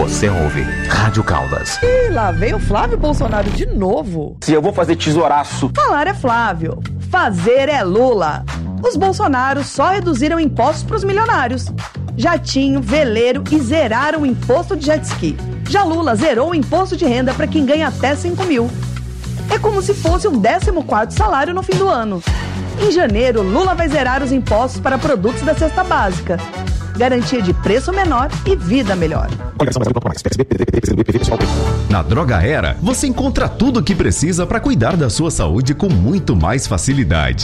Você ouve Rádio Caldas. Ih, lá vem o Flávio Bolsonaro de novo. Se eu vou fazer tesouraço. Falar é Flávio, fazer é Lula. Os Bolsonaros só reduziram impostos para os milionários. Jatinho, veleiro e zeraram o imposto de jet ski. Já Lula zerou o imposto de renda para quem ganha até 5 mil. É como se fosse um 14º salário no fim do ano. Em janeiro, Lula vai zerar os impostos para produtos da cesta básica. Garantia de preço menor e vida melhor. Na Droga Era, você encontra tudo o que precisa para cuidar da sua saúde com muito mais facilidade.